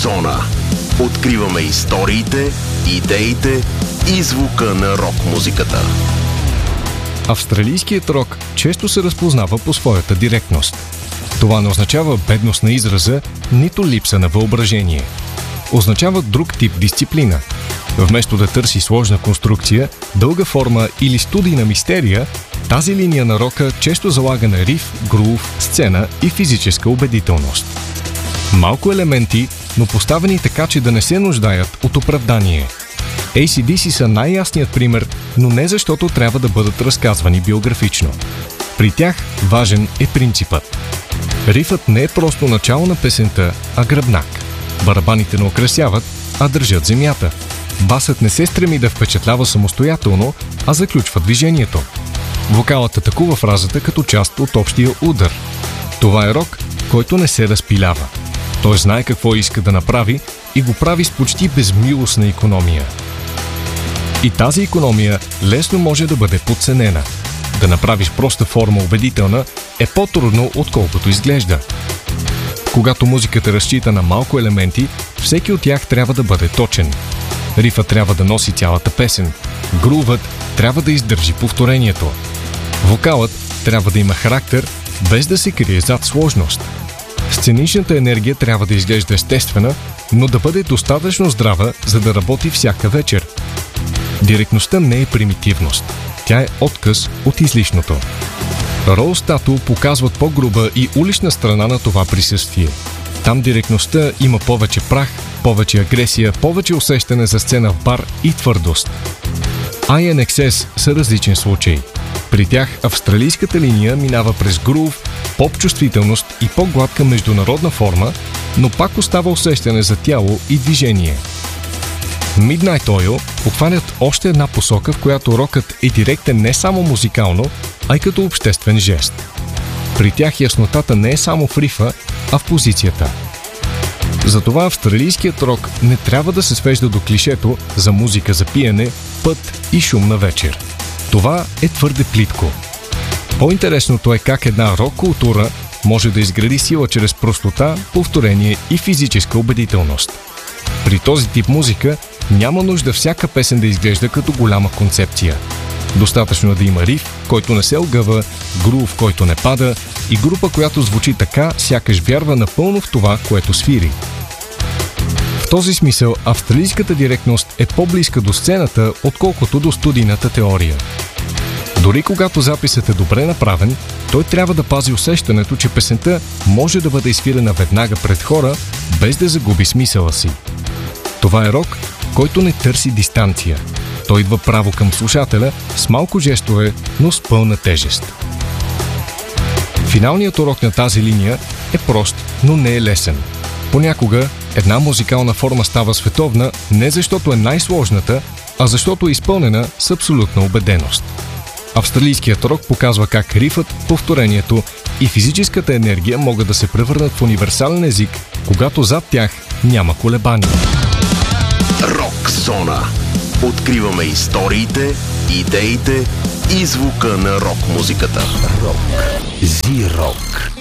Зона. Откриваме историите, идеите и звука на рок-музиката. Австралийският рок често се разпознава по своята директност. Това не означава бедност на израза, нито липса на въображение. Означава друг тип дисциплина. Вместо да търси сложна конструкция, дълга форма или студийна мистерия, тази линия на рока често залага на риф, грув, сцена и физическа убедителност. Малко елементи, но поставени така, че да не се нуждаят от оправдание. AC/DC са най-ясният пример, но не защото трябва да бъдат разказвани биографично. При тях важен е принципът. Рифът не е просто начало на песента, а гръбнак. Барабаните не украсяват, а държат земята. Басът не се стреми да впечатлява самостоятелно, а заключва движението. Вокалът атакува фразата като част от общия удар. Това е рок, който не се разпилява. Той знае какво иска да направи и го прави с почти безмилостна икономия. И тази икономия лесно може да бъде подценена. Да направиш проста форма убедителна е по-трудно, отколкото изглежда. Когато музиката разчита на малко елементи, всеки от тях трябва да бъде точен. Рифът трябва да носи цялата песен. Грувът трябва да издържи повторението. Вокалът трябва да има характер, без да се крие зад сложност. Сценичната енергия трябва да изглежда естествена, но да бъде достатъчно здрава, за да работи всяка вечер. Директността не е примитивност. Тя е отказ от излишното. Rose Tattoo показват по-груба и улична страна на това присъствие. Там директността има повече прах, повече агресия, повече усещане за сцена в бар и твърдост. INXS са различен случай. При тях австралийската линия минава през грув, поп-чувствителност и по-гладка международна форма, но пак остава усещане за тяло и движение. Midnight Oil обхванят още една посока, в която рокът е директен не само музикално, а и като обществен жест. При тях яснотата не е само в рифа, а в позицията. Затова австралийският рок не трябва да се свежда до клишето за музика за пиене, път и шумна вечер. Това е твърде плитко. По-интересното е как една рок-култура може да изгради сила чрез простота, повторение и физическа убедителност. При този тип музика няма нужда всяка песен да изглежда като голяма концепция. Достатъчно е да има риф, който не се огъва, грув, който не пада и група, която звучи така, сякаш вярва напълно в това, което свири. В този смисъл австралийската директност е по-близка до сцената, отколкото до студийната теория. Дори когато записът е добре направен, той трябва да пази усещането, че песента може да бъде изфирена веднага пред хора, без да загуби смисъла си. Това е рок, който не търси дистанция. Той идва право към слушателя с малко жестове, но с пълна тежест. Финалният урок на тази линия е прост, но не е лесен. Понякога една музикална форма става световна не защото е най-сложната, а защото е изпълнена с абсолютна убеденост. Австралийският рок показва как рифът, повторението и физическата енергия могат да се превърнат в универсален език, когато зад тях няма колебания. Рок Зона. Откриваме историите, идеите и звука на рок-музиката. Рок. Зи-рок.